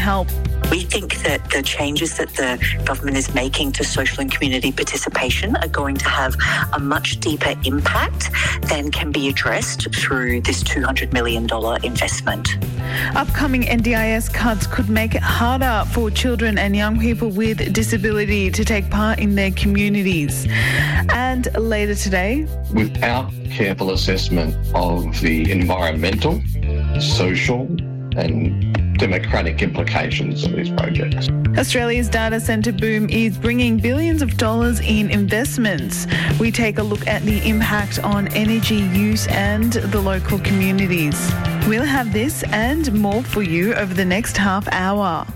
help. We think that the changes that the government is making to social and community participation are going to have a much deeper impact than can be addressed through this $200 million investment. Upcoming NDIS cuts could make it harder for children and young people with disability to take part in their communities. And later today, without careful assessment of the environmental, social and democratic implications of these projects. Australia's data centre boom is bringing billions of dollars in investments. We take a look at the impact on energy use and the local communities. We'll have this and more for you over the next half hour.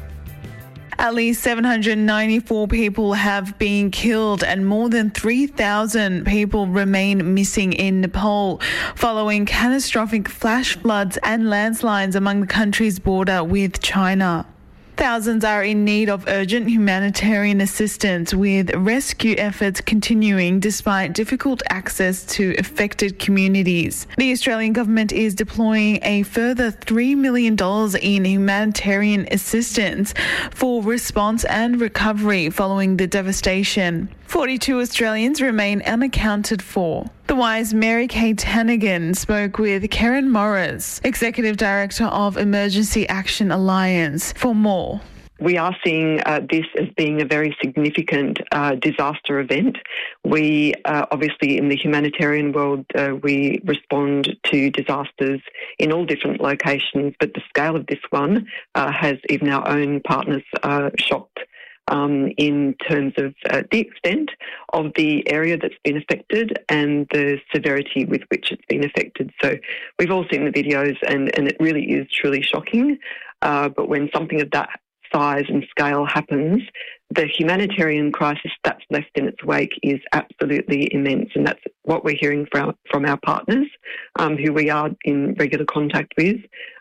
At least 794 people have been killed and more than 3,000 people remain missing in Nepal following catastrophic flash floods and landslides along the country's border with China. Thousands are in need of urgent humanitarian assistance, with rescue efforts continuing despite difficult access to affected communities. The Australian government is deploying a further $3 million in humanitarian assistance for response and recovery following the devastation. 42 Australians remain unaccounted for. The Wise Mary Kay Tannigan spoke with Karen Morris, Executive Director of Emergency Action Alliance, for more. We are seeing this as being a very significant disaster event. We obviously in the humanitarian world, we respond to disasters in all different locations, but the scale of this one has even our own partners shocked in terms of the extent of the area that's been affected and the severity with which it's been affected. So we've all seen the videos and it really is truly shocking. But when something of that size and scale happens, the humanitarian crisis that's left in its wake is absolutely immense, and that's what we're hearing from our partners, who we are in regular contact with,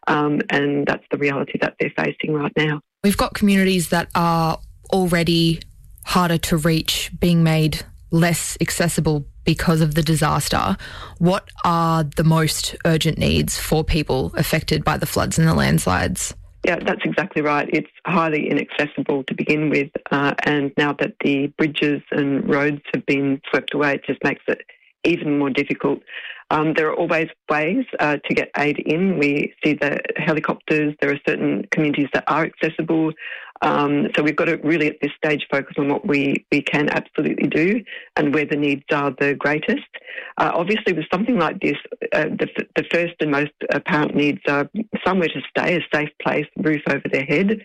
and that's the reality that they're facing right now. We've got communities that are already harder to reach being made less accessible because of the disaster. What are the most urgent needs for people affected by the floods and the landslides? Yeah, that's exactly right. It's highly inaccessible to begin with, and now that the bridges and roads have been swept away, it just makes it even more difficult. There are always ways to get aid in. We see the helicopters. There are certain communities that are accessible. So we've got to really at this stage focus on what we can absolutely do and where the needs are the greatest. Obviously, with something like this, the first and most apparent needs are somewhere to stay, a safe place, roof over their head,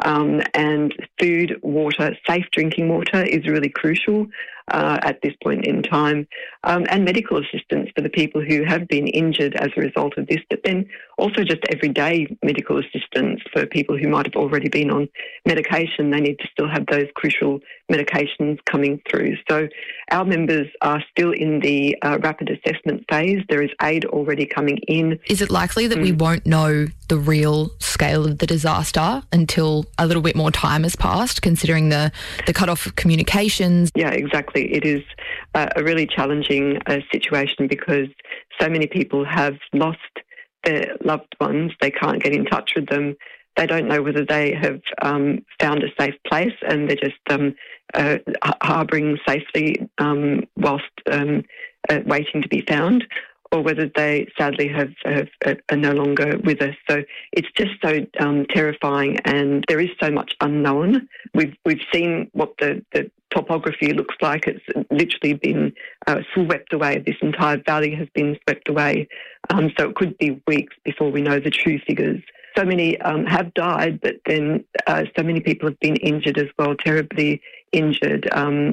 and food, water, safe drinking water is really crucial at this point in time, and medical assistance for the people who have been injured as a result of this, but then also just everyday medical assistance for people who might have already been on medication. They need to still have those crucial medications coming through. So our members are still in the rapid assessment phase. There is aid already coming in. Is it likely that we won't know the real scale of the disaster until a little bit more time has passed, considering the cut-off of communications? Yeah, exactly. It is a really challenging situation because so many people have lost their loved ones. They can't get in touch with them. They don't know whether they have found a safe place and they're just harbouring safely whilst waiting to be found, or whether they sadly are no longer with us. So it's just so terrifying, and there is so much unknown. We've seen what the topography looks like. It's literally been swept away. This entire valley has been swept away. So it could be weeks before we know the true figures. So many have died, but then so many people have been injured as well, terribly injured,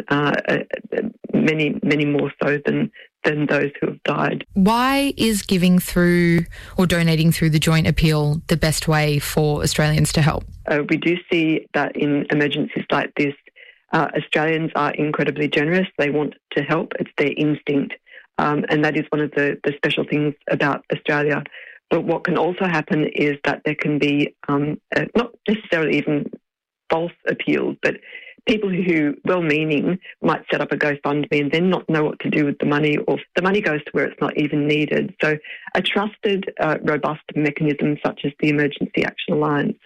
many more so than those who have died. Why is giving through or donating through the Joint Appeal the best way for Australians to help? We do see that in emergencies like this, Australians are incredibly generous. They want to help. It's their instinct. And that is one of the special things about Australia. But what can also happen is that there can be not necessarily even false appeals, but people who, well-meaning, might set up a GoFundMe and then not know what to do with the money, or the money goes to where it's not even needed. So a trusted, robust mechanism such as the Emergency Action Alliance,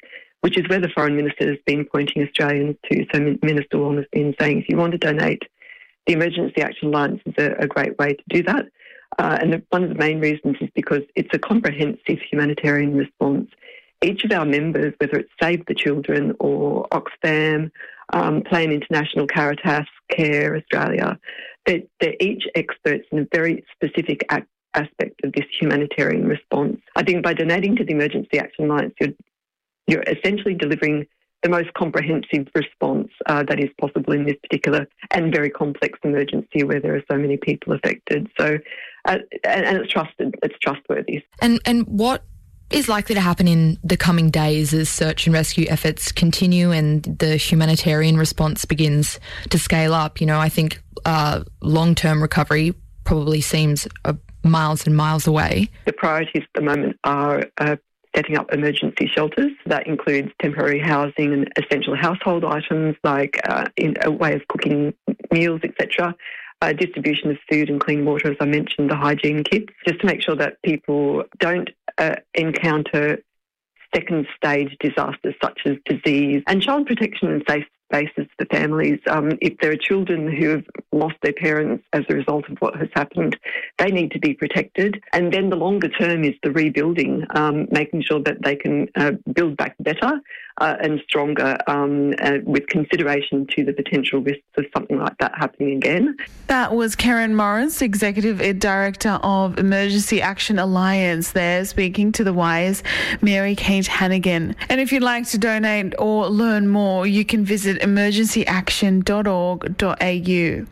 which is where the Foreign Minister has been pointing Australians to. So Minister Wong has been saying, if you want to donate, the Emergency Action Alliance is a great way to do that. And one of the main reasons is because it's a comprehensive humanitarian response. Each of our members, whether it's Save the Children or Oxfam, Plan International, Caritas, Care Australia, they're each experts in a very specific aspect of this humanitarian response. I think by donating to the Emergency Action Alliance, you're essentially delivering the most comprehensive response that is possible in this particular and very complex emergency where there are so many people affected. So, and it's trusted, it's trustworthy. And what is likely to happen in the coming days as search and rescue efforts continue and the humanitarian response begins to scale up? You know, I think long-term recovery probably seems miles and miles away. The priorities at the moment are setting up emergency shelters. That includes temporary housing and essential household items like in a way of cooking meals, etc. Distribution of food and clean water, as I mentioned, the hygiene kits, just to make sure that people don't encounter second stage disasters such as disease, and child protection and safe spaces for families. If there are children who have lost their parents as a result of what has happened, they need to be protected. And then the longer term is the rebuilding, making sure that they can build back better and stronger with consideration to the potential risks of something like that happening again. That was Karen Morris, Executive Director of Emergency Action Alliance there, speaking to The Wire's Mary Kate Hannigan. And if you'd like to donate or learn more, you can visit emergencyaction.org.au.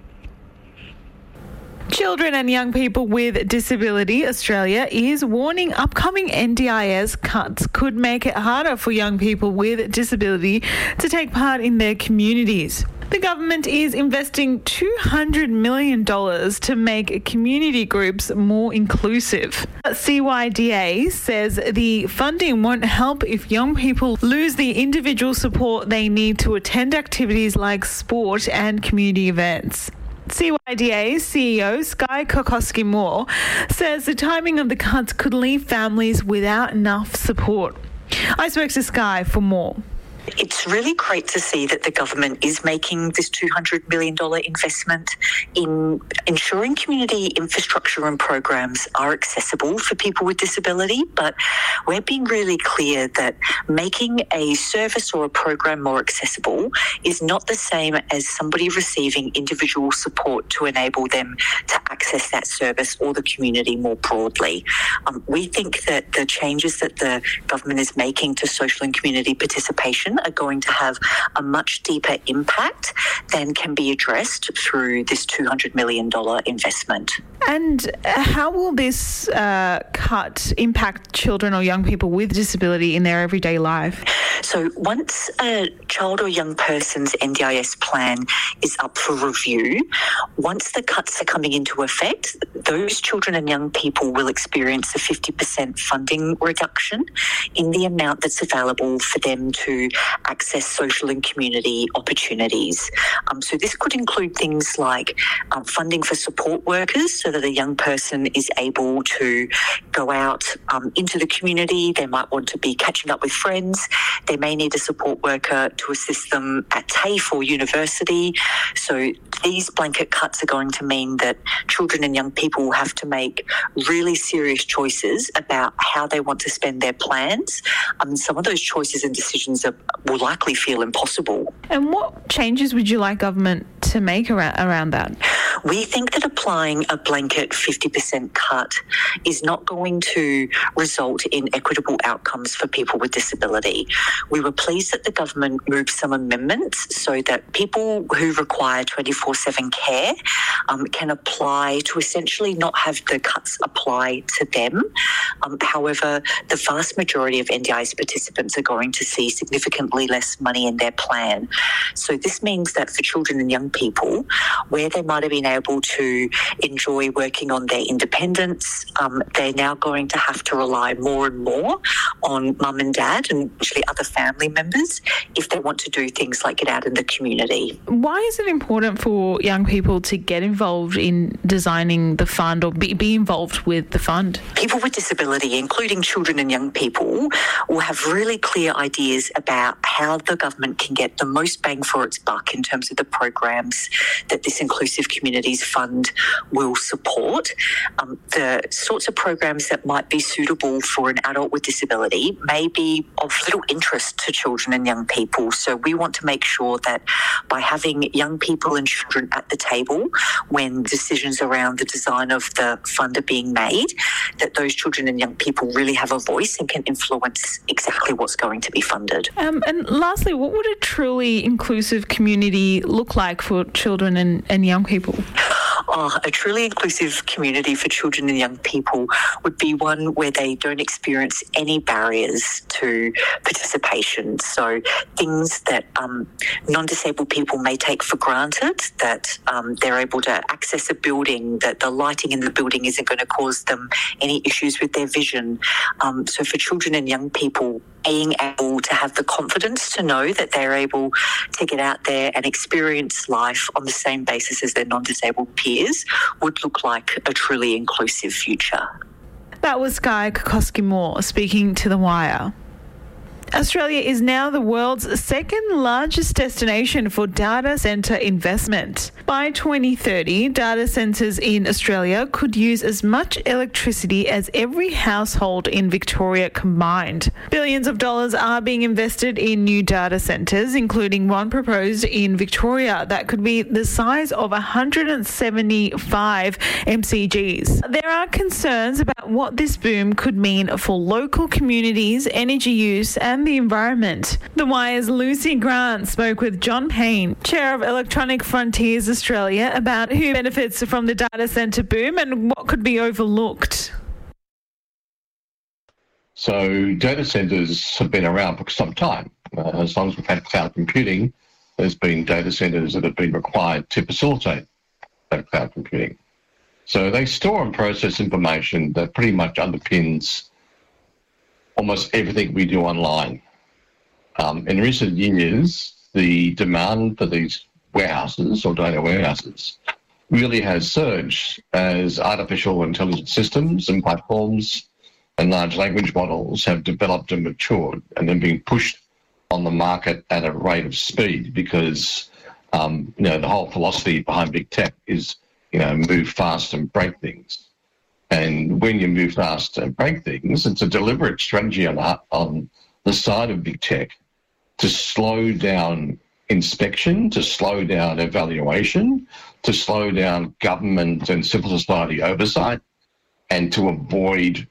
Children and Young People with Disability Australia is warning upcoming NDIS cuts could make it harder for young people with disability to take part in their communities. The government is investing $200 million to make community groups more inclusive. CYDA says the funding won't help if young people lose the individual support they need to attend activities like sport and community events. CYDA CEO Sky Kokoski-Moore says the timing of the cuts could leave families without enough support. I spoke to Sky for more. It's really great to see that the government is making this $200 million investment in ensuring community infrastructure and programs are accessible for people with disability, but we're being really clear that making a service or a program more accessible is not the same as somebody receiving individual support to enable them to access that service or the community more broadly. We think that the changes that the government is making to social and community participation are going to have a much deeper impact than can be addressed through this $200 million investment. And how will this cut impact children or young people with disability in their everyday life? So once a child or young person's NDIS plan is up for review, once the cuts are coming into effect, those children and young people will experience a 50% funding reduction in the amount that's available for them to access social and community opportunities. So this could include things like funding for support workers so that a young person is able to go out into the community. They might want to be catching up with friends. They may need a support worker to assist them at TAFE or university. So these blanket cuts are going to mean that children and young people will have to make really serious choices about how they want to spend their plans. Some of those choices and decisions will likely feel impossible. And what changes would you like government to make around that? We think that applying a blanket 50% cut is not going to result in equitable outcomes for people with disability. We were pleased that the government moved some amendments so that people who require 24/7 care can apply to essentially not have the cuts apply to them. However, the vast majority of NDIS participants are going to see significantly less money in their plan. So this means that for children and young people, where they might have been able to enjoy working on their independence. They're now going to have to rely more and more on mum and dad and actually other family members if they want to do things like get out in the community. Why is it important for young people to get involved in designing the fund or be involved with the fund? People with disability, including children and young people, will have really clear ideas about how the government can get the most bang for its buck in terms of the programs that this Inclusive Communities Fund will support. The sorts of programs that might be suitable for an adult with disability may be of little interest to children and young people. So we want to make sure that by having young people and children at the table when decisions around the design of the fund are being made, that those children and young people really have a voice and can influence exactly what's going to be funded. And lastly, what would a truly inclusive community look like for children and young people? A truly inclusive community for children and young people would be one where they don't experience any barriers to participation. So things that non-disabled people may take for granted, that they're able to access a building, that the lighting in the building isn't going to cause them any issues with their vision. So for children and young people, being able to have the confidence to know that they're able to get out there and experience life on the same basis as their non-disabled peers would look like a truly inclusive future. That was Skye Kokoski-Moore speaking to The Wire. Australia is now the world's second largest destination for data centre investment. By 2030, data centres in Australia could use as much electricity as every household in Victoria combined. Billions of dollars are being invested in new data centres, including one proposed in Victoria that could be the size of 175 MCGs. There are concerns about what this boom could mean for local communities, energy use and the environment. The Wire's Lucy Grant spoke with John Payne, Chair of Electronic Frontiers Australia, about who benefits from the data centre boom and what could be overlooked. So data centres have been around for some time. As long as we've had cloud computing, there's been data centres that have been required to facilitate that cloud computing. So they store and process information that pretty much underpins almost everything we do online. In recent years, the demand for these warehouses or data warehouses really has surged as artificial intelligence systems and platforms and large language models have developed and matured and then being pushed on the market at a rate of speed because, the whole philosophy behind big tech is, move fast and break things. And when you move fast and break things, it's a deliberate strategy on the side of big tech to slow down inspection, to slow down evaluation, to slow down government and civil society oversight, and to avoid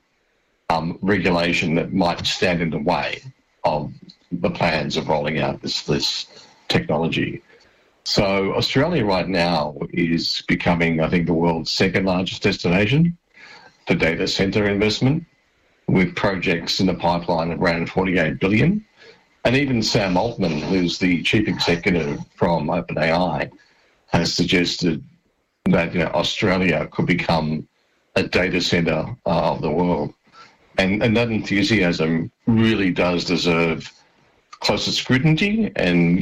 regulation that might stand in the way of the plans of rolling out this technology. So Australia right now is becoming, I think, the world's second largest destination for data centre investment, with projects in the pipeline of around $48 billion. And even Sam Altman, who's the chief executive from OpenAI, has suggested that Australia could become a data centre of the world. And that enthusiasm really does deserve closer scrutiny and,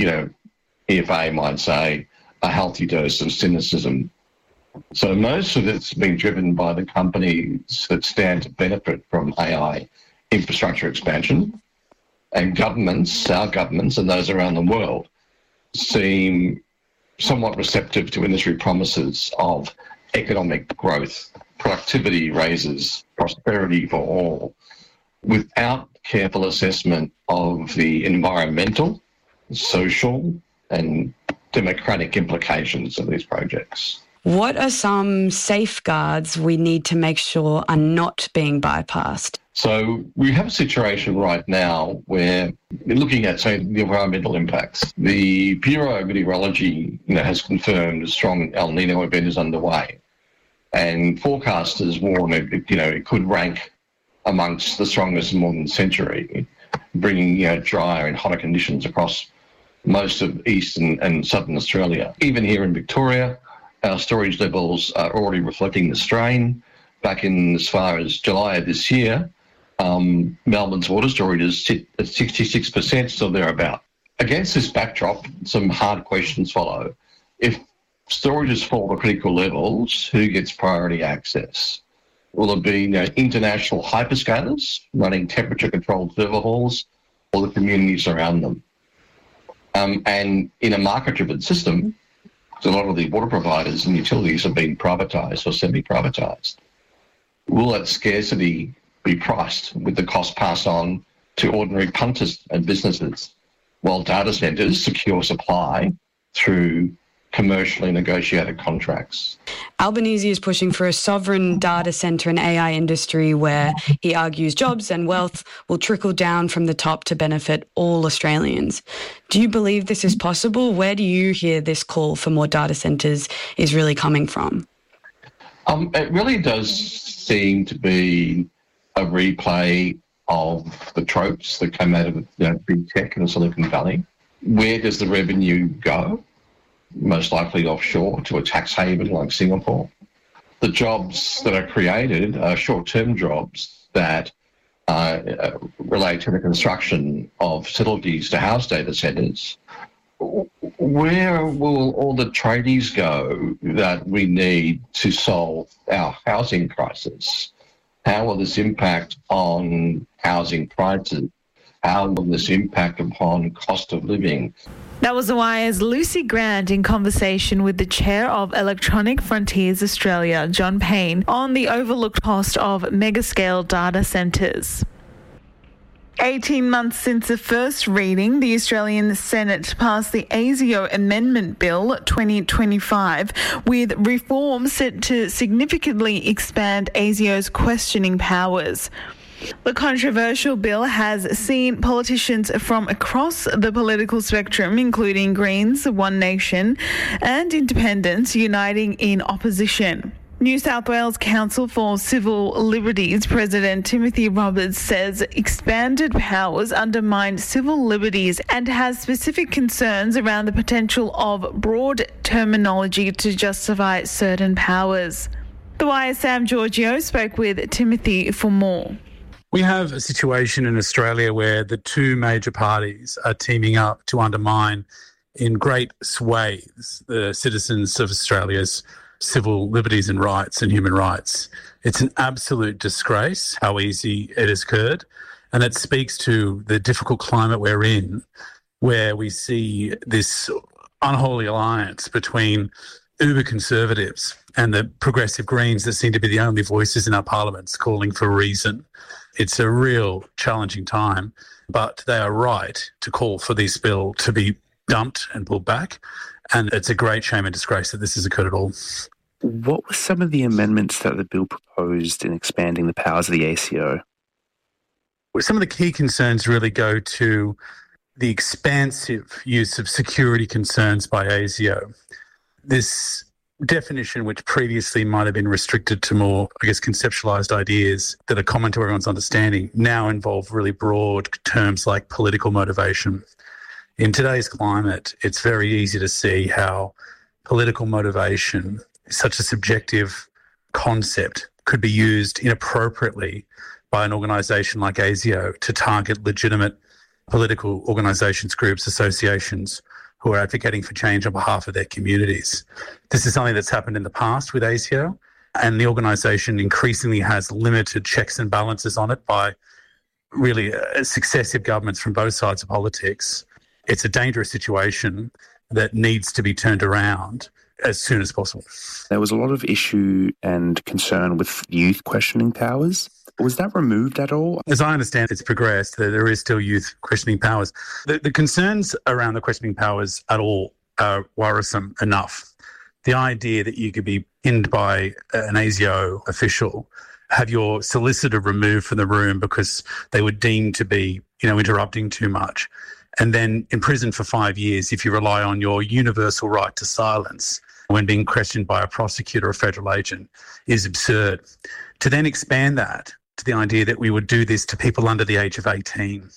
EFA might say, a healthy dose of cynicism. So most of it's being driven by the companies that stand to benefit from AI infrastructure expansion, and our governments and those around the world seem somewhat receptive to industry promises of economic growth, productivity raises, prosperity for all, without careful assessment of the environmental, social and democratic implications of these projects. What are some safeguards we need to make sure are not being bypassed? So we have a situation right now where looking at, say, the environmental impacts, the Bureau of Meteorology has confirmed a strong El Nino event is underway. And forecasters warn it could rank amongst the strongest in more than a century, bringing drier and hotter conditions across most of eastern and southern Australia. Even here in Victoria, our storage levels are already reflecting the strain. Back in as far as July of this year, Melbourne's water storages sit at 66%, so thereabout. Against this backdrop, some hard questions follow. If storages fall to critical levels, who gets priority access? Will it be international hyperscalers running temperature-controlled server halls, or the communities around them? And in a market-driven system, a lot of the water providers and utilities have been privatised or semi-privatised. Will that scarcity be priced with the cost passed on to ordinary punters and businesses, while data centres secure supply through commercially negotiated contracts? Albanese is pushing for a sovereign data centre and AI industry where he argues jobs and wealth will trickle down from the top to benefit all Australians. Do you believe this is possible? Where do you hear this call for more data centres is really coming from? It really does seem to be a replay of the tropes that came out of big tech in the Silicon Valley. Where does the revenue go? Most likely offshore to a tax haven like Singapore. The jobs that are created are short-term jobs that relate to the construction of facilities to house data centres. Where will all the tradies go that we need to solve our housing crisis? How will this impact on housing prices? How will this impact upon cost of living? That was The Wire's Lucy Grant in conversation with the chair of Electronic Frontiers Australia, John Payne, on the overlooked cost of megascale data centres. 18 months since the first reading, the Australian Senate passed the ASIO Amendment Bill 2025, with reforms set to significantly expand ASIO's questioning powers. The controversial bill has seen politicians from across the political spectrum, including Greens, One Nation and Independents, uniting in opposition. New South Wales Council for Civil Liberties President Timothy Roberts says expanded powers undermine civil liberties and has specific concerns around the potential of broad terminology to justify certain powers. The Wire's Sam Giorgio spoke with Timothy for more. We have a situation in Australia where the two major parties are teaming up to undermine in great swathes the citizens of Australia's civil liberties and rights and human rights. It's an absolute disgrace how easy it has occurred, and it speaks to the difficult climate we're in, where we see this unholy alliance between uber conservatives and the progressive Greens that seem to be the only voices in our parliaments calling for reason. It's a real challenging time, but they are right to call for this bill to be dumped and pulled back. And it's a great shame and disgrace that this has occurred at all. What were some of the amendments that the bill proposed in expanding the powers of the ASIO? Well, some of the key concerns really go to the expansive use of security concerns by ASIO. This definition, which previously might have been restricted to more, conceptualised ideas that are common to everyone's understanding, now involve really broad terms like political motivation. In today's climate, it's very easy to see how political motivation, such a subjective concept, could be used inappropriately by an organisation like ASIO to target legitimate political organisations, groups, associations who are advocating for change on behalf of their communities. This is something that's happened in the past with ASIO, and the organisation increasingly has limited checks and balances on it by really successive governments from both sides of politics. It's a dangerous situation that needs to be turned around as soon as possible. There was a lot of issue and concern with youth questioning powers. Was that removed at all? As I understand, it's progressed. There is still youth questioning powers. The concerns around the questioning powers at all are worrisome enough. The idea that you could be pinned by an ASIO official, have your solicitor removed from the room because they were deemed to be, interrupting too much, and then imprisoned for 5 years if you rely on your universal right to silence when being questioned by a prosecutor or federal agent, is absurd. To then expand that to the idea that we would do this to people under the age of 18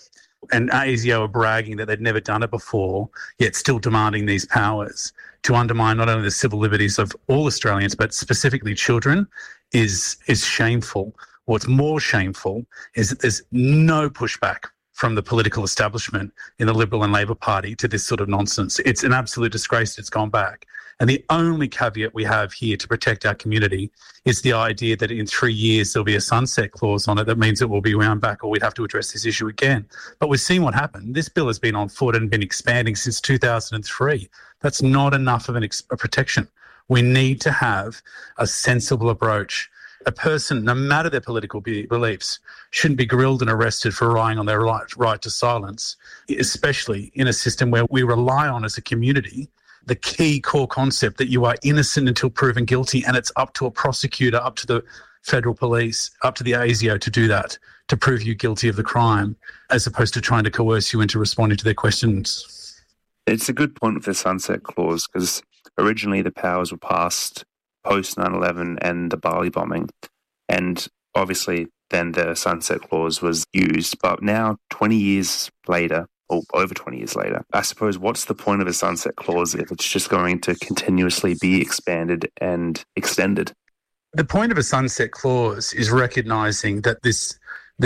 And ASIO are bragging that they'd never done it before, yet still demanding these powers to undermine not only the civil liberties of all Australians, but specifically children, is shameful. What's more shameful is that there's no pushback from the political establishment in the Liberal and Labor Party to this sort of nonsense. It's an absolute disgrace. It's gone back. And the only caveat we have here to protect our community is the idea that in 3 years there'll be a sunset clause on it that means it will be wound back or we'd have to address this issue again. But we've seen what happened. This bill has been on foot and been expanding since 2003. That's not enough of a protection. We need to have a sensible approach. A person, no matter their political beliefs, shouldn't be grilled and arrested for relying on their right to silence, especially in a system where we rely on as a community the key core concept that you are innocent until proven guilty, and it's up to a prosecutor, up to the federal police, up to the ASIO to do that, to prove you guilty of the crime, as opposed to trying to coerce you into responding to their questions. It's a good point with the sunset clause, because originally the powers were passed post 9/11 and the Bali bombing, and obviously then the sunset clause was used. But now, 20 years later, or over 20 years later, I suppose, what's the point of a sunset clause if it's just going to continuously be expanded and extended? The point of a sunset clause is recognising that this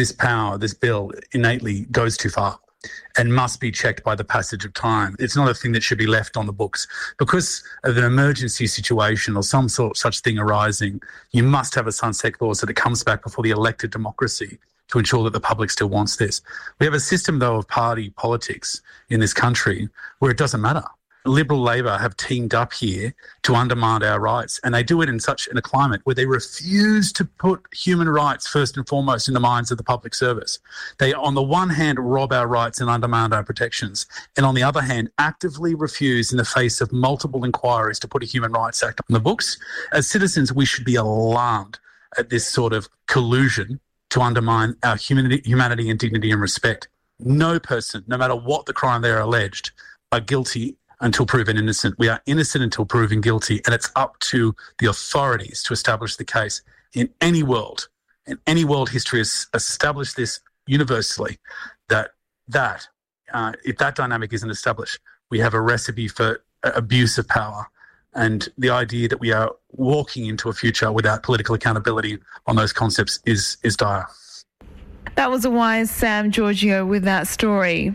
bill innately goes too far and must be checked by the passage of time. It's not a thing that should be left on the books. Because of an emergency situation or some such thing arising, you must have a sunset clause that it comes back before the elected democracy to ensure that the public still wants this. We have a system, though, of party politics in this country where it doesn't matter. Liberal Labor have teamed up here to undermine our rights, and they do it in a climate where they refuse to put human rights first and foremost in the minds of the public service. They, on the one hand, rob our rights and undermine our protections, and on the other hand, actively refuse in the face of multiple inquiries to put a Human Rights Act on the books. As citizens, we should be alarmed at this sort of collusion to undermine our humanity and dignity and respect. No person, no matter what the crime they are alleged, are guilty until proven innocent. We are innocent until proven guilty, and it's up to the authorities to establish the case. In any world history has established this universally, that if that dynamic isn't established, we have a recipe for abuse of power. And the idea that we are walking into a future without political accountability on those concepts is dire. That was a wise Sam Giorgio with that story.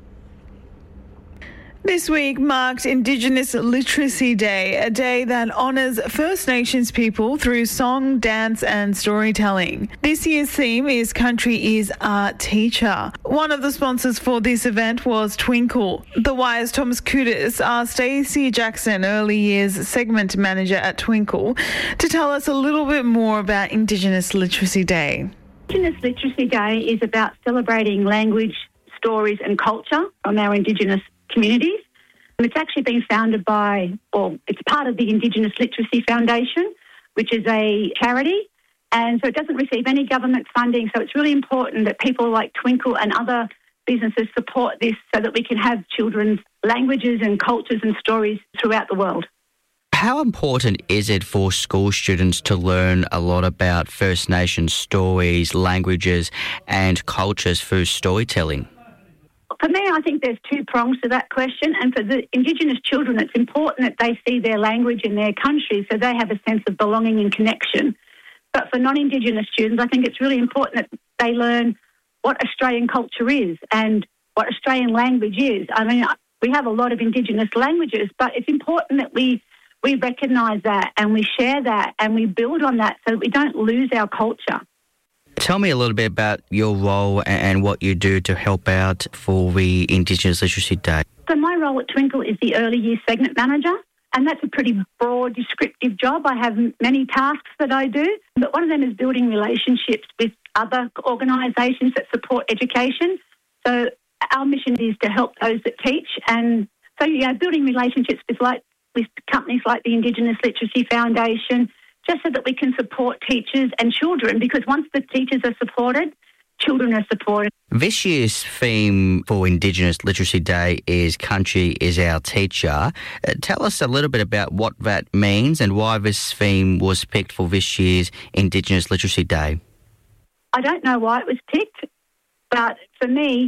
This week marked Indigenous Literacy Day, a day that honours First Nations people through song, dance and storytelling. This year's theme is Country is Our Teacher. One of the sponsors for this event was Twinkle. The Wire's Thomas Kudis asked Stacey Jackson, Early Years Segment Manager at Twinkle, to tell us a little bit more about Indigenous Literacy Day. Indigenous Literacy Day is about celebrating language, stories and culture from our Indigenous communities. It's actually been founded it's part of the Indigenous Literacy Foundation, which is a charity, and so it doesn't receive any government funding. So it's really important that people like Twinkle and other businesses support this so that we can have children's languages and cultures and stories throughout the world. How important is it for school students to learn a lot about First Nations stories, languages and cultures through storytelling? For me, I think there's two prongs to that question. And for the Indigenous children, it's important that they see their language in their country so they have a sense of belonging and connection. But for non-Indigenous students, I think it's really important that they learn what Australian culture is and what Australian language is. I mean, we have a lot of Indigenous languages, but it's important that we recognise that and we share that and we build on that so that we don't lose our culture. Tell me a little bit about your role and what you do to help out for the Indigenous Literacy Day. So my role at Twinkle is the Early Years Segment Manager, and that's a pretty broad, descriptive job. I have many tasks that I do, but one of them is building relationships with other organisations that support education. So our mission is to help those that teach, and so building relationships with companies like the Indigenous Literacy Foundation, just so that we can support teachers and children, because once the teachers are supported, children are supported. This year's theme for Indigenous Literacy Day is Country is Our Teacher. Tell us a little bit about what that means and why this theme was picked for this year's Indigenous Literacy Day. I don't know why it was picked, but for me,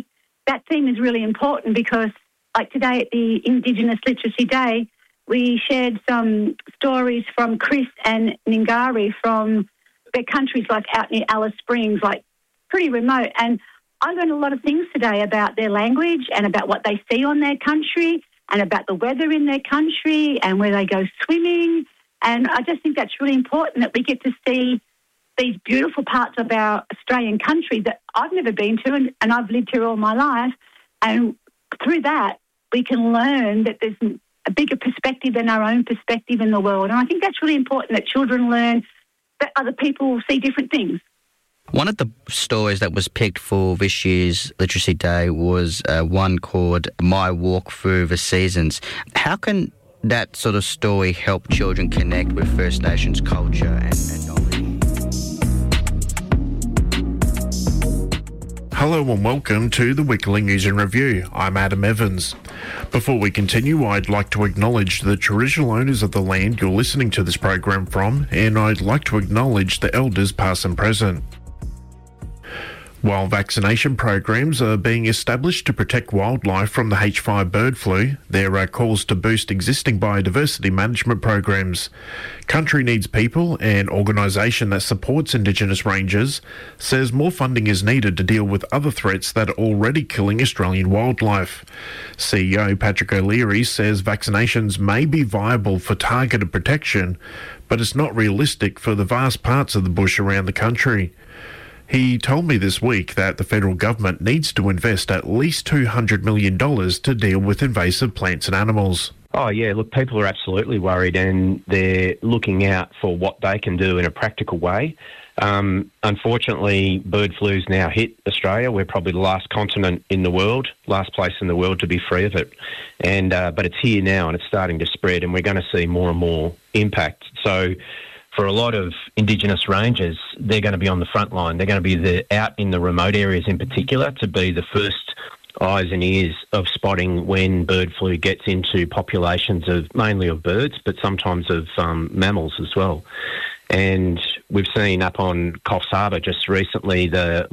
that theme is really important because, like today at the Indigenous Literacy Day, we shared some stories from Chris and Ngari from their countries like out near Alice Springs, like pretty remote. And I learned a lot of things today about their language and about what they see on their country and about the weather in their country and where they go swimming. And I just think that's really important that we get to see these beautiful parts of our Australian country that I've never been to and I've lived here all my life. And through that, we can learn that there's a bigger perspective than our own perspective in the world. And I think that's really important that children learn that other people see different things. One of the stories that was picked for this year's Literacy Day was one called My Walk Through the Seasons. How can that sort of story help children connect with First Nations culture and knowledge? Hello and welcome to the Weekly News and Review. I'm Adam Evans. Before we continue, I'd like to acknowledge the traditional owners of the land you're listening to this program from, and I'd like to acknowledge the elders past and present. While vaccination programs are being established to protect wildlife from the H5 bird flu, there are calls to boost existing biodiversity management programs. Country Needs People, an organisation that supports Indigenous rangers, says more funding is needed to deal with other threats that are already killing Australian wildlife. CEO Patrick O'Leary says vaccinations may be viable for targeted protection, but it's not realistic for the vast parts of the bush around the country. He told me this week that the federal government needs to invest at least $200 million to deal with invasive plants and animals. Oh, yeah, look, people are absolutely worried and they're looking out for what they can do in a practical way. Unfortunately, bird flu's now hit Australia. We're probably the last continent in the world, last place in the world to be free of it. And but it's here now and it's starting to spread and we're going to see more and more impact. So for a lot of Indigenous rangers, they're going to be on the front line. They're going to be out in the remote areas in particular to be the first eyes and ears of spotting when bird flu gets into populations of mainly of birds, but sometimes of mammals as well. And we've seen up on Coffs Harbour just recently the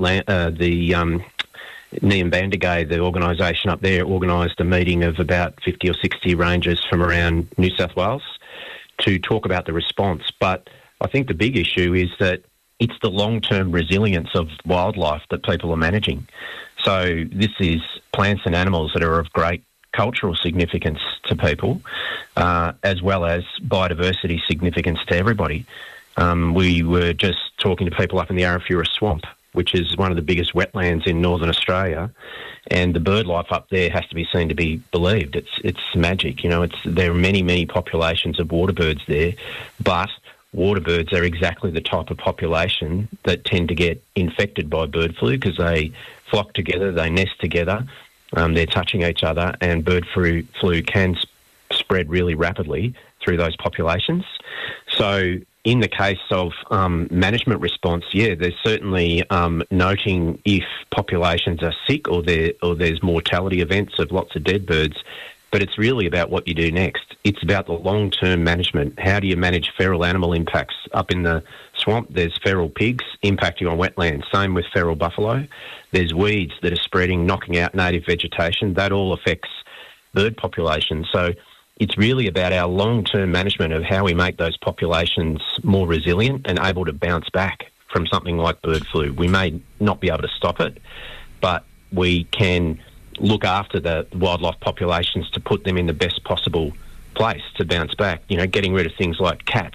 Niam Bandagay, the organisation up there, organised a meeting of about 50 or 60 rangers from around New South Wales to talk about the response. But I think the big issue is that it's the long-term resilience of wildlife that people are managing. So this is plants and animals that are of great cultural significance to people, as well as biodiversity significance to everybody. We were just talking to people up in the Arafura Swamp, which is one of the biggest wetlands in northern Australia, and the bird life up there has to be seen to be believed. It's magic, there are many populations of water birds there, but water birds are exactly the type of population that tend to get infected by bird flu because they flock together, they nest together, they're touching each other, and bird flu can spread really rapidly through those populations. So in the case of management response, there's certainly noting if populations are sick or there's mortality events of lots of dead birds, but it's really about what you do next. It's about the long-term management. How do you manage feral animal impacts? Up in the swamp, there's feral pigs impacting on wetlands, same with feral buffalo. There's weeds that are spreading, knocking out native vegetation. That all affects bird populations. So it's really about our long-term management of how we make those populations more resilient and able to bounce back from something like bird flu. We may not be able to stop it, but we can look after the wildlife populations to put them in the best possible place to bounce back. Getting rid of things like cats,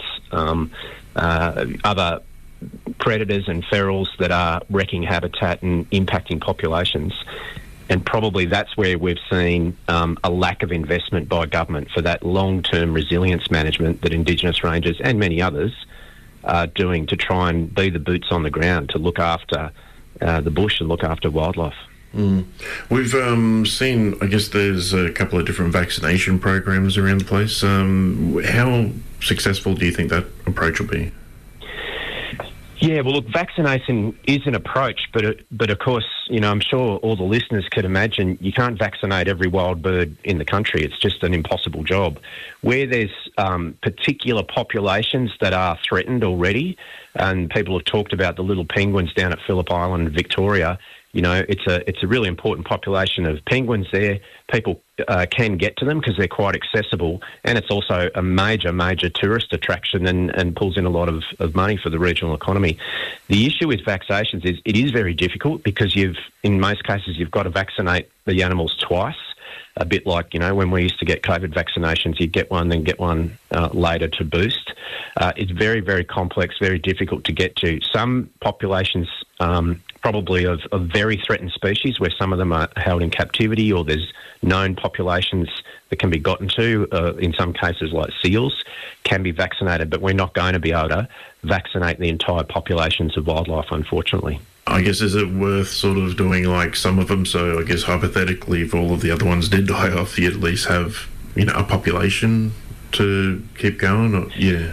other predators and ferals that are wrecking habitat and impacting populations. And probably that's where we've seen a lack of investment by government for that long-term resilience management that Indigenous rangers and many others are doing to try and be the boots on the ground to look after the bush and look after wildlife. We've seen, I guess there's a couple of different vaccination programs around the place. How successful do you think that approach will be? Yeah, well, look, vaccination is an approach, but of course, I'm sure all the listeners could imagine you can't vaccinate every wild bird in the country. It's just an impossible job. Where there's particular populations that are threatened already, and people have talked about the little penguins down at Phillip Island, Victoria. It's a really important population of penguins there. People can get to them because they're quite accessible, and it's also a major tourist attraction and pulls in a lot of money for the regional economy. The issue with vaccinations is it is very difficult because in most cases you've got to vaccinate the animals twice. A bit like, when we used to get COVID vaccinations, you'd get one, then get one later to boost. It's very, very complex, very difficult to get to. Some populations, probably of very threatened species, where some of them are held in captivity, or there's known populations that can be gotten to, in some cases like seals, can be vaccinated, but we're not going to be able to vaccinate the entire populations of wildlife, unfortunately. I guess, is it worth sort of doing like some of them? So I guess hypothetically, if all of the other ones did die off, you'd at least have, a population to keep going? Or, yeah.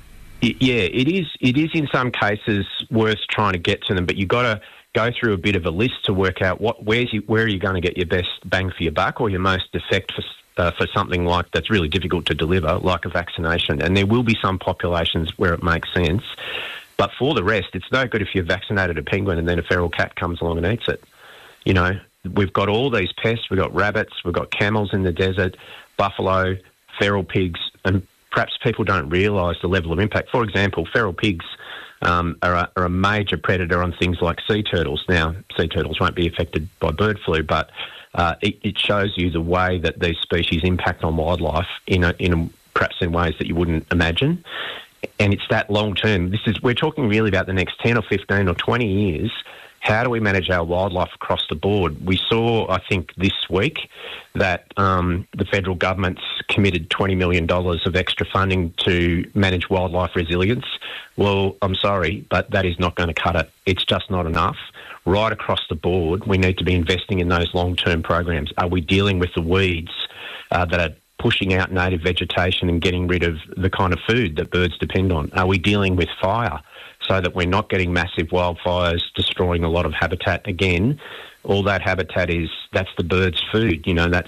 It is in some cases worth trying to get to them, but you've got to go through a bit of a list to work out where are you going to get your best bang for your buck, or your most effect for something like that's really difficult to deliver, like a vaccination. And there will be some populations where it makes sense. But for the rest, it's no good if you've vaccinated a penguin and then a feral cat comes along and eats it. We've got all these pests. We've got rabbits, we've got camels in the desert, buffalo, feral pigs, and perhaps people don't realise the level of impact. For example, feral pigs are a major predator on things like sea turtles. Now, sea turtles won't be affected by bird flu, but it shows you the way that these species impact on wildlife perhaps in ways that you wouldn't imagine. And it's that long term. We're talking really about the next 10 or 15 or 20 years. How do we manage our wildlife across the board? We saw, I think, this week that the federal government's committed $20 million of extra funding to manage wildlife resilience. Well, I'm sorry, but that is not going to cut it. It's just not enough. Right across the board, we need to be investing in those long-term programs. Are we dealing with the weeds that are pushing out native vegetation and getting rid of the kind of food that birds depend on? Are we dealing with fire so that we're not getting massive wildfires destroying a lot of habitat? Again, all that habitat that's the birds' food.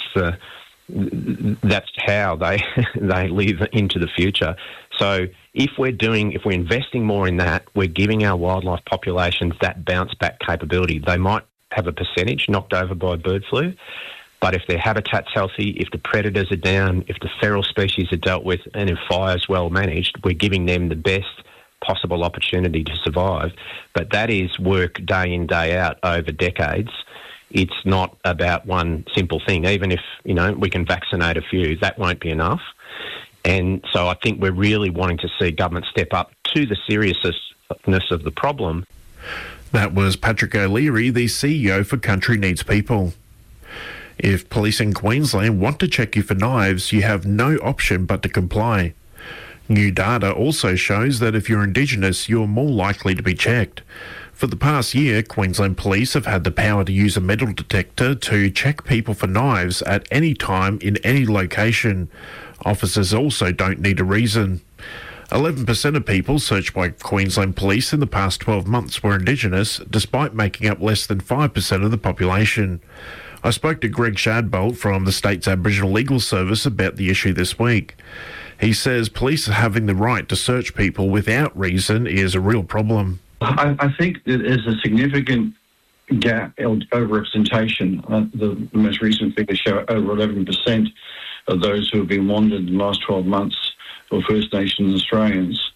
That's how they live into the future. So if we're investing more in that, we're giving our wildlife populations that bounce back capability. They might have a percentage knocked over by bird flu, but if their habitat's healthy, if the predators are down, if the feral species are dealt with, and if fire's well managed, we're giving them the best possible opportunity to survive. But that is work day in, day out over decades. It's not about one simple thing. Even if, we can vaccinate a few, that won't be enough. And so I think we're really wanting to see government step up to the seriousness of the problem. That was Patrick O'Leary, the CEO for Country Needs People. If police in Queensland want to check you for knives, you have no option but to comply. New data also shows that if you're Indigenous, you're more likely to be checked. For the past year, Queensland Police have had the power to use a metal detector to check people for knives at any time in any location. Officers also don't need a reason. 11% of people searched by Queensland Police in the past 12 months were Indigenous, despite making up less than 5% of the population. I spoke to Greg Shadbolt from the state's Aboriginal Legal Service about the issue this week. He says police having the right to search people without reason is a real problem. I think there's a significant gap, over-representation. The most recent figures show over 11% of those who have been wanted in the last 12 months were First Nations Australians.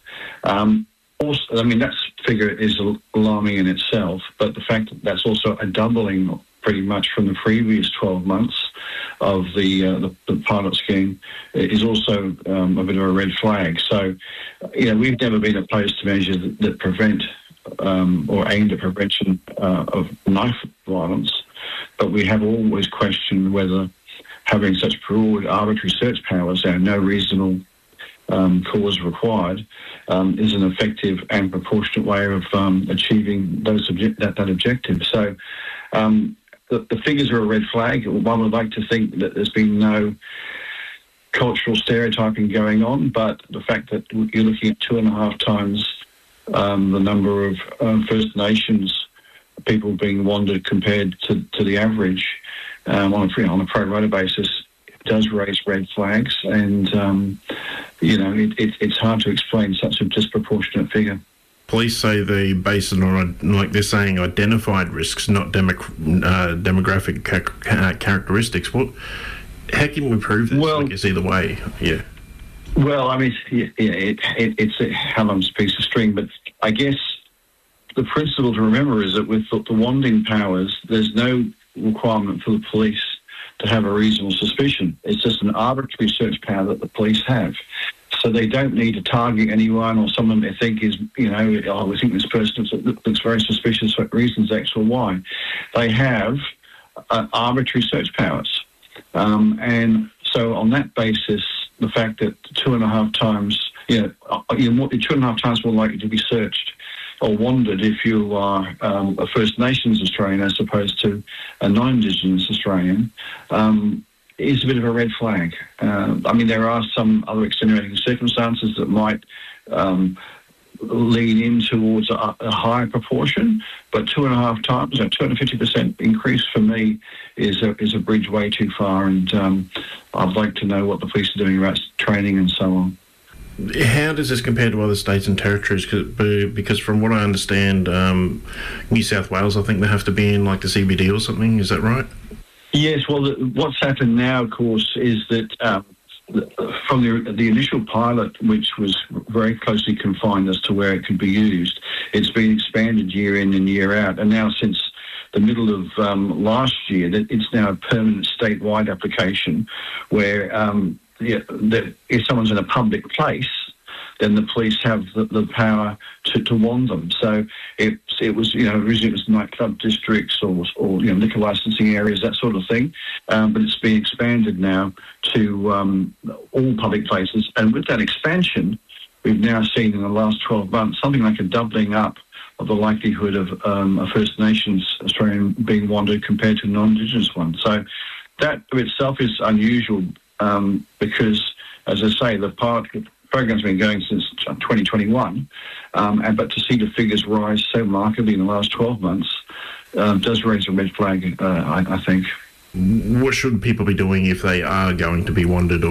That figure is alarming in itself, but the fact that that's also a doubling pretty much from the previous 12 months of the pilot scheme is also a bit of a red flag. So, we've never been opposed to measures that prevent or aimed at prevention of knife violence, but we have always questioned whether having such broad arbitrary search powers and no reasonable cause required is an effective and proportionate way of achieving that objective. So the figures are a red flag. One would like to think that there's been no cultural stereotyping going on, but the fact that you're looking at 2.5 times the number of First Nations people being wandered compared to the average on a pro rata basis does raise red flags, and it's hard to explain such a disproportionate figure. Police say they base it on, like they're saying, identified risks, not demographic characteristics. How can we prove this? Well, I guess either way, yeah. Well, I mean, it's how long's a piece of string, but I guess the principle to remember is that with the wanding powers, there's no requirement for the police to have a reasonable suspicion. It's just an arbitrary search power that the police have. So they don't need to target anyone or someone they think is, we think this person looks very suspicious for reasons X or Y. They have arbitrary search powers. And so on that basis, the fact that 2.5 times, you're 2.5 times more likely to be searched or wandered if you are a First Nations Australian as opposed to a non-Indigenous Australian, is a bit of a red flag. There are some other extenuating circumstances that might lean in towards a higher proportion, but 2.5 times, 250% increase for me is a bridge way too far, and I'd like to know what the police are doing about training and so on. How does this compare to other states and territories? Because from what I understand, New South Wales, I think they have to be in like the CBD or something. Is that right? Yes. Well, what's happened now, of course, is that from the initial pilot, which was very closely confined as to where it could be used, it's been expanded year in and year out. And now since the middle of last year, that it's now a permanent statewide application where that if someone's in a public place, then the police have the power to wand them. So it was, originally it was nightclub districts or liquor licensing areas, that sort of thing. But it's been expanded now to all public places. And with that expansion, we've now seen in the last 12 months something like a doubling up of the likelihood of a First Nations Australian being wandered compared to a non-Indigenous one. So that of itself is unusual because, as I say, the program's been going since 2021, but to see the figures rise so markedly in the last 12 months does raise a red flag, I think. What should people be doing if they are going to be wandered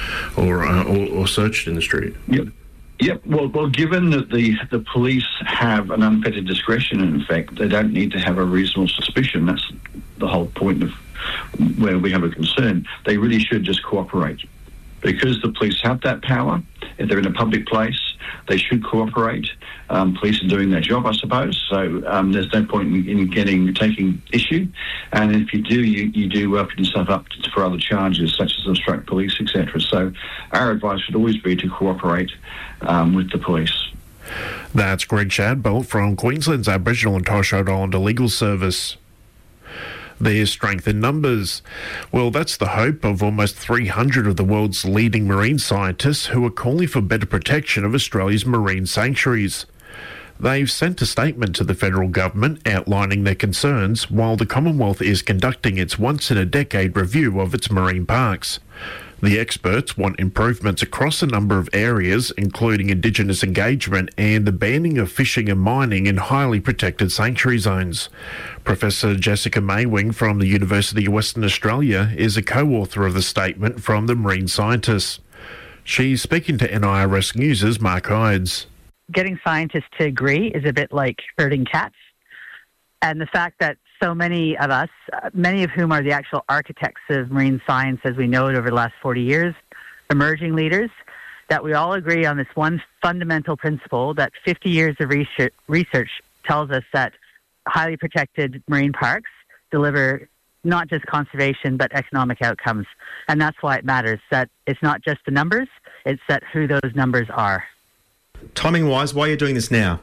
or searched in the street? Yep. Well, given that the police have an unfettered discretion, in effect, they don't need to have a reasonable suspicion. That's the whole point of where we have a concern. They really should just cooperate. Because the police have that power, if they're in a public place, they should cooperate. Police are doing their job, I suppose, so there's no point in taking issue. And if you do, you do open yourself up for other charges, such as obstruct police, etc. So our advice would always be to cooperate with the police. That's Greg Shadbolt from Queensland's Aboriginal and Torres Strait Islander Legal Service. There's strength in numbers. Well, that's the hope of almost 300 of the world's leading marine scientists who are calling for better protection of Australia's marine sanctuaries. They've sent a statement to the federal government outlining their concerns while the Commonwealth is conducting its once-in-a-decade review of its marine parks. The experts want improvements across a number of areas, including Indigenous engagement and the banning of fishing and mining in highly protected sanctuary zones. Professor Jessica Maywing from the University of Western Australia is a co-author of the statement from the marine scientists. She's speaking to NIRS News' Mark Ides. Getting scientists to agree is a bit like herding cats. And the fact that so many of us, many of whom are the actual architects of marine science as we know it over the last 40 years, emerging leaders, that we all agree on this one fundamental principle that 50 years of research tells us that highly protected marine parks deliver not just conservation but economic outcomes. And that's why it matters, that it's not just the numbers, it's that who those numbers are. Timing-wise, why are you doing this now?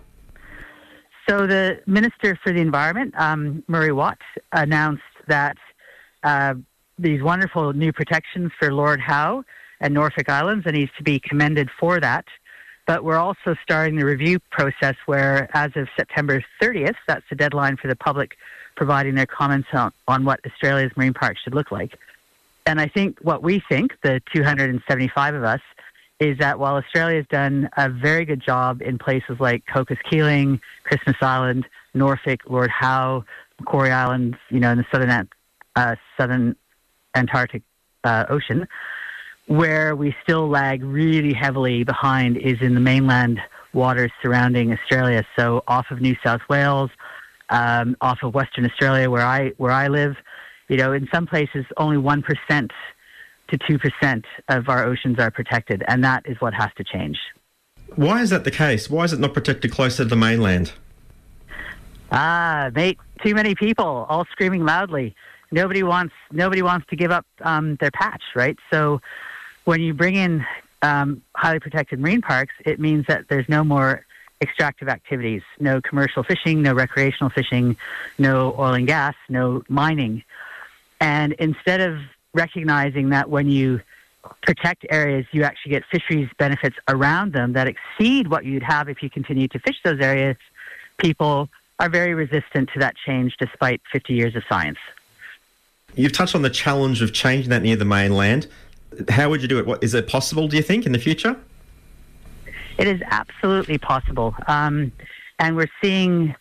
So the Minister for the Environment, Murray Watt, announced that these wonderful new protections for Lord Howe and Norfolk Islands, and he's to be commended for that. But we're also starting the review process where, as of September 30th, that's the deadline for the public providing their comments on what Australia's marine parks should look like. And I think what we think, the 275 of us, is that while Australia's done a very good job in places like Cocos Keeling, Christmas Island, Norfolk, Lord Howe, Macquarie Islands, in the southern Antarctic Ocean, where we still lag really heavily behind is in the mainland waters surrounding Australia. So off of New South Wales, off of Western Australia, where I live, in some places only 1% to 2% of our oceans are protected, and that is what has to change. Why is that the case? Why is it not protected closer to the mainland? Mate, too many people all screaming loudly. Nobody wants to give up their patch, right? So when you bring in highly protected marine parks, it means that there's no more extractive activities, no commercial fishing, no recreational fishing, no oil and gas, no mining. And instead of recognizing that when you protect areas, you actually get fisheries benefits around them that exceed what you'd have if you continue to fish those areas, people are very resistant to that change despite 50 years of science. You've touched on the challenge of changing that near the mainland. How would you do it? Is it possible, do you think, in the future? It is absolutely possible. And we're seeing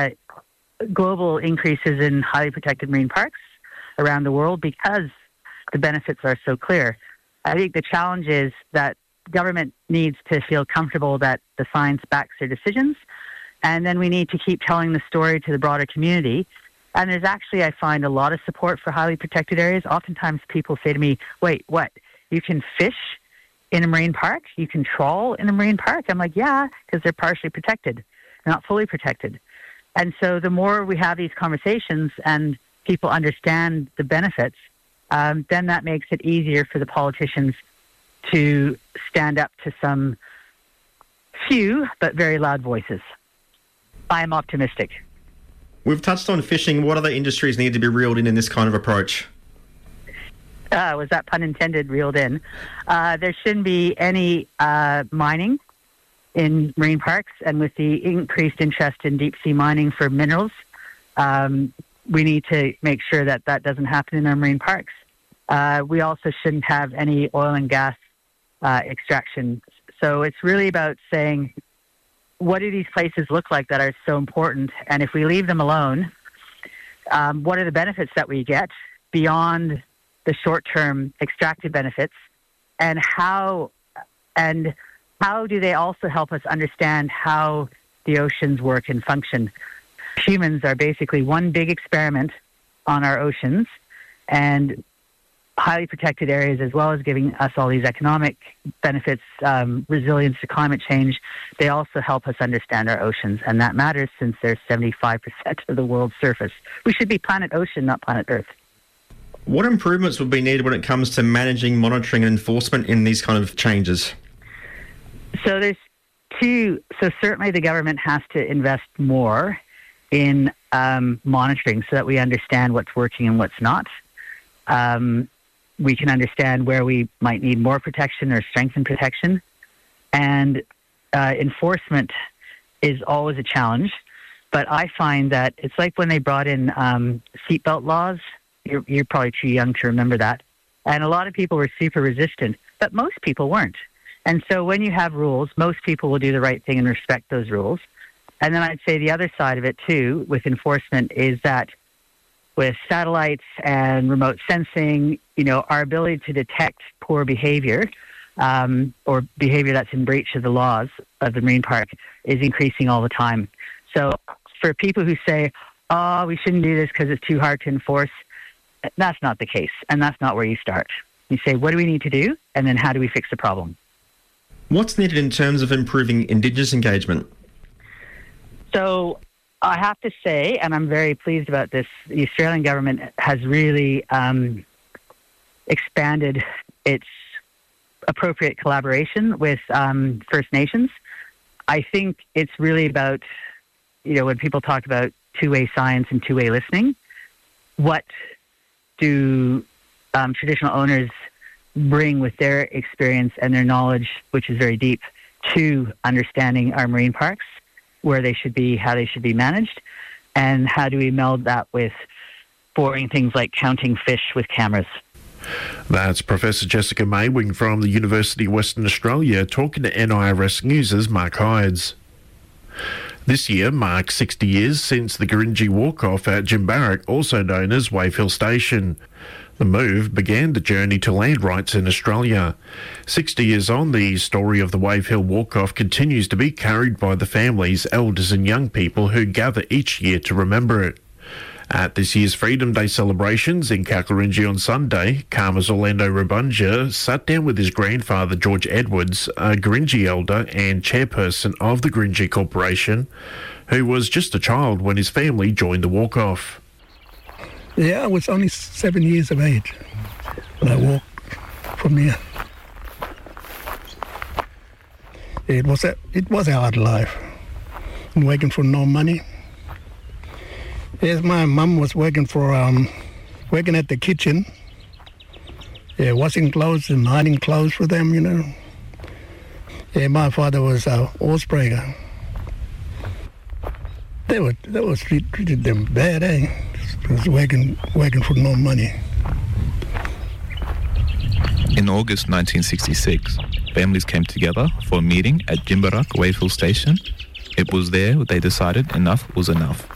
global increases in highly protected marine parks around the world because the benefits are so clear. I think the challenge is that government needs to feel comfortable that the science backs their decisions, and then we need to keep telling the story to the broader community. And there's actually, I find, a lot of support for highly protected areas. Oftentimes people say to me, wait, what? You can fish in a marine park? You can trawl in a marine park? I'm like, yeah, because they're partially protected. They're not fully protected. And so the more we have these conversations and people understand the benefits, then that makes it easier for the politicians to stand up to some few but very loud voices. I am optimistic. We've touched on fishing. What other industries need to be reeled in this kind of approach? Was that pun intended, reeled in? There shouldn't be any mining in marine parks, and with the increased interest in deep sea mining for minerals, we need to make sure that that doesn't happen in our marine parks. We also shouldn't have any oil and gas extraction. So it's really about saying, what do these places look like that are so important? And if we leave them alone, what are the benefits that we get beyond the short-term extractive benefits? And how do they also help us understand how the oceans work and function? Humans are basically one big experiment on our oceans, and highly protected areas, as well as giving us all these economic benefits, resilience to climate change, they also help us understand our oceans, and that matters since they're 75% of the world's surface. We should be planet ocean, not planet Earth. What improvements would be needed when it comes to managing, monitoring and enforcement in these kind of changes? So there's two. So certainly the government has to invest more in monitoring so that we understand what's working and what's not. We can understand where we might need more protection or strengthen protection. And enforcement is always a challenge. But I find that it's like when they brought in seatbelt laws. You're probably too young to remember that. And a lot of people were super resistant, but most people weren't. And so when you have rules, most people will do the right thing and respect those rules. And then I'd say the other side of it, too, with enforcement is that with satellites and remote sensing, our ability to detect poor behavior or behavior that's in breach of the laws of the marine park is increasing all the time. So for people who say, we shouldn't do this because it's too hard to enforce, that's not the case, and that's not where you start. You say, what do we need to do, and then how do we fix the problem? What's needed in terms of improving Indigenous engagement? So I have to say, and I'm very pleased about this, the Australian government has really expanded its appropriate collaboration with First Nations. I think it's really about, when people talk about two-way science and two-way listening, what do traditional owners bring with their experience and their knowledge, which is very deep, to understanding our marine parks, where they should be, how they should be managed, and how do we meld that with boring things like counting fish with cameras? That's Professor Jessica Maywing from the University of Western Australia talking to NIRS News' Mark Hydes. This year marks 60 years since the Gurindji Walk-Off at Jimbarak, also known as Wave Hill Station. The move began the journey to land rights in Australia. 60 years on, the story of the Wave Hill Walk-Off continues to be carried by the families, elders and young people who gather each year to remember it. At this year's Freedom Day celebrations in Kaklarindji on Sunday, Karma's Orlando Rabunja sat down with his grandfather George Edwards, a Gurindji elder and chairperson of the Gurindji Corporation, who was just a child when his family joined the walk-off. Yeah, I was only 7 years of age when I walked from here. It was a hard life, working for no money. Yes, my mum was working at the kitchen, washing clothes and ironing clothes for them, you know. Yeah, my father was a horse breaker. They treated them bad, eh? Was working for no money. In August 1966, families came together for a meeting at Jimbarak Wave Hill Station. It was there they decided enough was enough.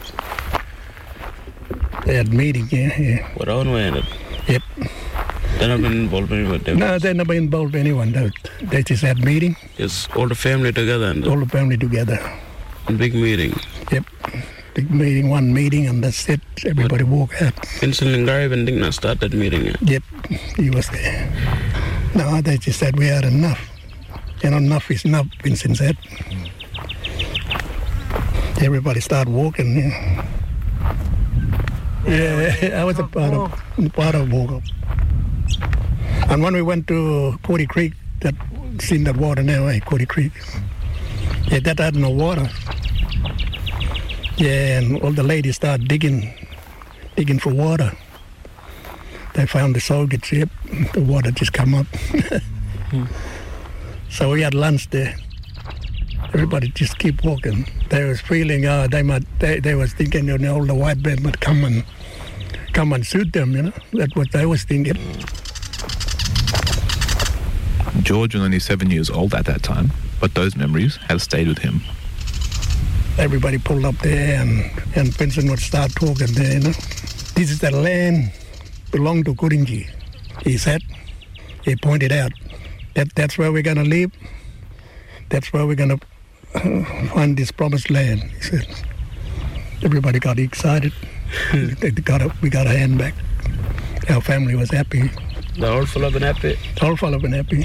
They had a meeting, yeah. What own way? Yep. They're not been involved with them? No, they've never involved anyone. They just had a meeting. It's all the family together? All the family together. Big meeting? Yep. Big meeting, one meeting, and that's it. Everybody walk out. Vincent Lingarev did not start that meeting yet? Yep, he was there. No, they just said we had enough. You know, enough is enough, Vincent said. Everybody started walking. Yeah, I was a part of walk-up. And when we went to Cody Creek, seen that water now, Cody Creek. Yeah, that had no water. Yeah, and all the ladies started digging for water. They found the sockets, yep, the water just come up. So we had lunch there. Everybody just keep walking. They was feeling, they was thinking, you know, all the white men would come and shoot them, you know. That's what they was thinking. George was only 7 years old at that time, but those memories have stayed with him. Everybody pulled up there and Vincent would start talking there, you know. This is the land belonged to Gurindji, he said. He pointed out that's where we're going to live. That's where we're going to find this promised land, he said. Everybody got excited. we got a hand back. Our family was happy. They're all full of and happy? All full of and happy.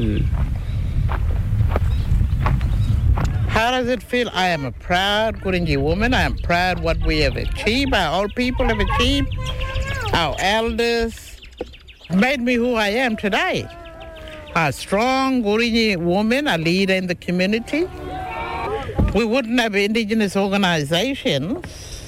How does it feel? I am a proud Gurindji woman. I am proud what we have achieved, our old people have achieved, our elders made me who I am today. A strong Gurindji woman, a leader in the community. We wouldn't have Indigenous organizations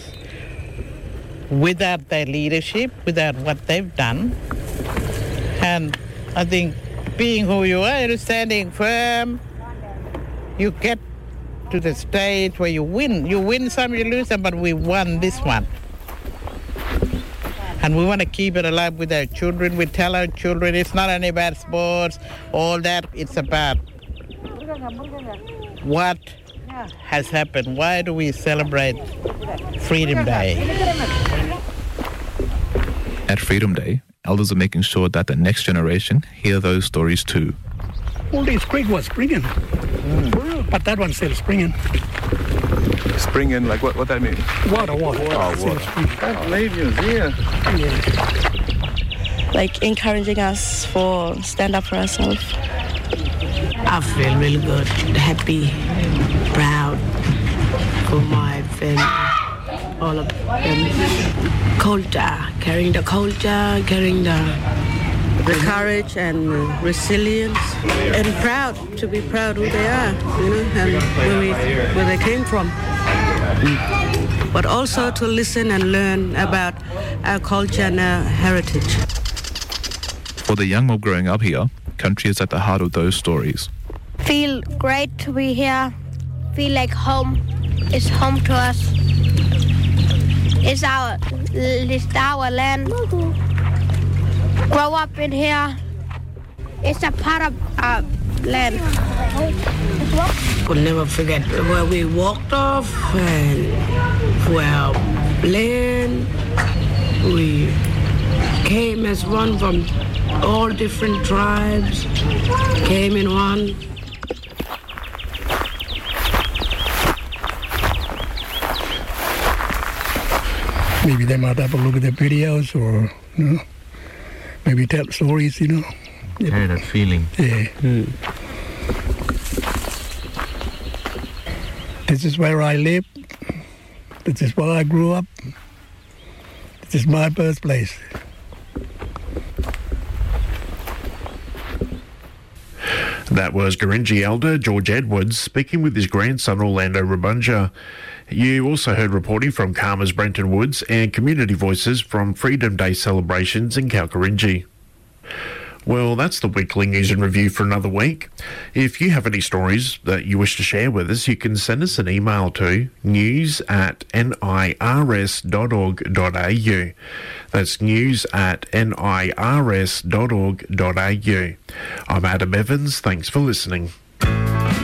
without their leadership, without what they've done. And I think being who you are, you're standing firm, you get to the stage where you win. You win some, you lose some, but we won this one. And we want to keep it alive with our children. We tell our children it's not only about sports, all that. It's about what has happened. Why do we celebrate Freedom Day? At Freedom Day, elders are making sure that the next generation hear those stories too. All this creek was springing, but that one's still springing. Springing, like what that mean? Water. Oh, water. Can't believe you're here. Like encouraging us for stand up for ourselves. I feel really good, happy, proud for my family, all of them. Culture, carrying the culture, carrying the courage and resilience, and proud to be proud who they are, you know, and where they came from. But also to listen and learn about our culture and our heritage. For the young mob growing up here, country is at the heart of those stories. Feel great to be here. Feel like home. It's home to us. It's our land. grow up in here. It's a part of our land. Could never forget where we walked off and where land. We came as one from all different tribes, came in one. Maybe they might have a look at the videos or, maybe tell stories, Yeah, that feeling. Yeah. This is where I live. This is where I grew up. This is my birthplace. That was Gurindji elder George Edwards speaking with his grandson Orlando Rabunja. You also heard reporting from Karma's Brenton Woods and community voices from Freedom Day celebrations in Kalkarindji. Well, that's the weekly news and review for another week. If you have any stories that you wish to share with us, you can send us an email to news@nirs.org.au. That's news@nirs.org.au. I'm Adam Evans. Thanks for listening.